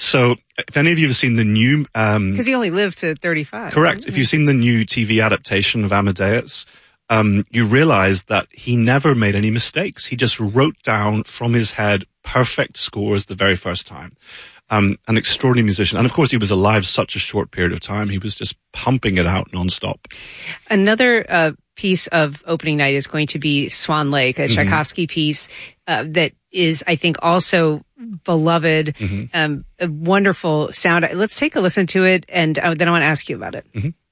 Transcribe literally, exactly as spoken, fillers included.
So if any of you have seen the new... Because um, he only lived to thirty-five. Correct. Right? If you've seen the new T V adaptation of Amadeus, um, you realize that he never made any mistakes. He just wrote down from his head perfect scores the very first time. Um, an extraordinary musician. And of course, he was alive such a short period of time. He was just pumping it out nonstop. Another uh, piece of opening night is going to be Swan Lake, a mm-hmm. Tchaikovsky piece uh, that is, I think, also beloved, mm-hmm. um, a wonderful sound. Let's take a listen to it, and uh, then I want to ask you about it. Mm-hmm.